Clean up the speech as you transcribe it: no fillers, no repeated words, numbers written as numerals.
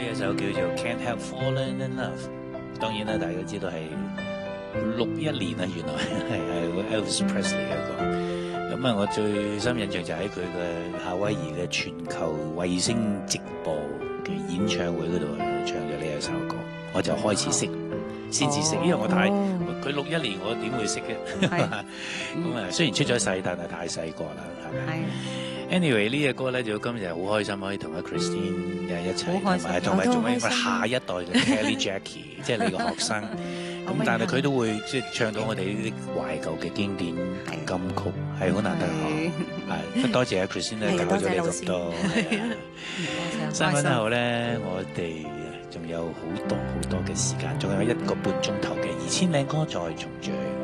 一首叫做 Can't Help Falling in Love， 當然啦，大家知道係61年啦，原來係 Elvis Presley 嘅歌。咁啊，我最深印象就喺佢嘅夏威夷嘅全球衛星直播嘅演唱會嗰度唱咗呢一首歌，我就開始識，先至識，因為我太佢61年，我點會識嘅？咁啊，雖然出咗世，但係太細個啦，係咪？Anyway 呢隻歌咧，就今日好開心可以同阿 Christine 一齊，同埋仲有下一代嘅 Kelly Jackie， 即係你個學生。咁但係佢都會即係唱到我哋呢啲懷舊嘅經典金曲，係好難得學。係多謝阿 Christine 咧教咗你咁多。新聞後咧，我哋仲有好多嘅時間，仲有1個半鐘頭嘅2000靚歌再重聚。